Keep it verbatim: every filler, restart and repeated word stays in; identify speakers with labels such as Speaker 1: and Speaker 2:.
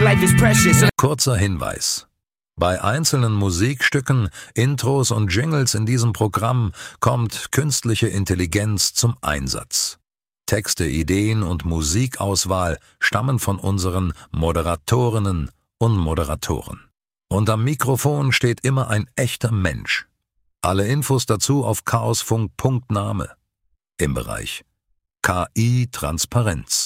Speaker 1: life is precious.
Speaker 2: Kurzer Hinweis. Bei einzelnen Musikstücken, Intros und Jingles in diesem Programm kommt künstliche Intelligenz zum Einsatz. Texte, Ideen und Musikauswahl stammen von unseren Moderatorinnen und Moderatoren. Und am Mikrofon steht immer ein echter Mensch. Alle Infos dazu auf chaosfunk punkt name im Bereich K I-Transparenz.